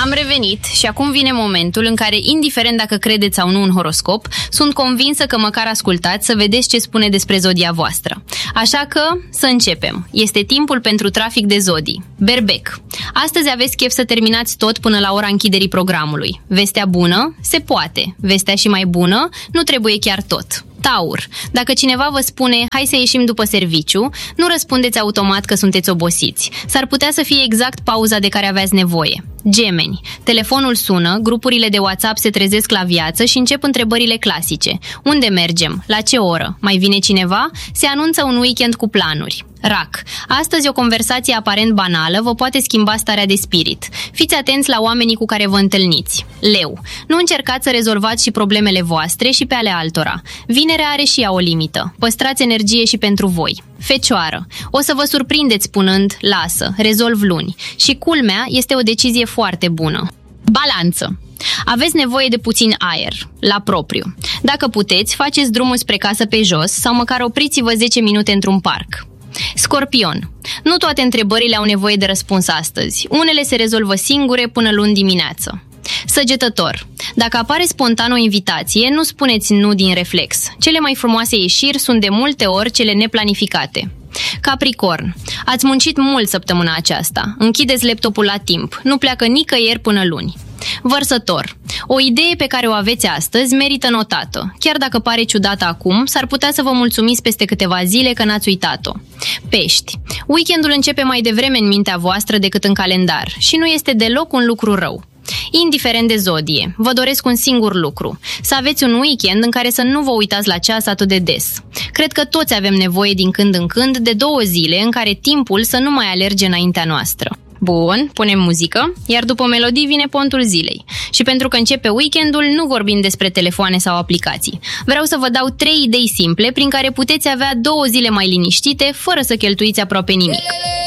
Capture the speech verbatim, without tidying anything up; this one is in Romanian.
Am revenit și acum vine momentul în care, indiferent dacă credeți sau nu în horoscop, sunt convinsă că măcar ascultați să vedeți ce spune despre zodia voastră. Așa că, să începem. Este timpul pentru trafic de zodii. Berbec. Astăzi aveți chef să terminați tot până la ora închiderii programului. Vestea bună? Se poate. Vestea și mai bună? Nu trebuie chiar tot. Taur. Dacă cineva vă spune, hai să ieșim după serviciu, nu răspundeți automat că sunteți obosiți. S-ar putea să fie exact pauza de care aveați nevoie. Gemeni. Telefonul sună, grupurile de WhatsApp se trezesc la viață și încep întrebările clasice. Unde mergem? La ce oră? Mai vine cineva? Se anunță un weekend cu planuri. Rac. Astăzi o conversație aparent banală vă poate schimba starea de spirit. Fiți atenți la oamenii cu care vă întâlniți. Leu. Nu încercați să rezolvați și problemele voastre și pe ale altora. Vinerea are și ea o limită. Păstrați energie și pentru voi. Fecioară. O să vă surprindeți spunând, lasă, rezolv luni. Și culmea, este o decizie foarte bună. Balanță. Aveți nevoie de puțin aer, la propriu. Dacă puteți, faceți drumul spre casă pe jos sau măcar opriți-vă zece minute într-un parc. Scorpion. Nu toate întrebările au nevoie de răspuns astăzi. Unele se rezolvă singure până luni dimineață. Săgetător. Dacă apare spontan o invitație, nu spuneți nu din reflex. Cele mai frumoase ieșiri sunt de multe ori cele neplanificate. Capricorn. Ați muncit mult săptămâna aceasta. Închideți laptopul la timp. Nu pleacă nicăieri până luni. Vărsător. O idee pe care o aveți astăzi merită notată. Chiar dacă pare ciudată acum, s-ar putea să vă mulțumiți peste câteva zile că n-ați uitat-o. Pești. Weekendul începe mai devreme în mintea voastră decât în calendar și nu este deloc un lucru rău. Indiferent de zodie, vă doresc un singur lucru: să aveți un weekend în care să nu vă uitați la ceas atât de des. Cred că toți avem nevoie din când în când de două zile în care timpul să nu mai alerge înaintea noastră. Bun, punem muzică, iar după melodii vine pontul zilei. Și pentru că începe weekendul, nu vorbim despre telefoane sau aplicații. Vreau să vă dau trei idei simple prin care puteți avea două zile mai liniștite, fără să cheltuiți aproape nimic.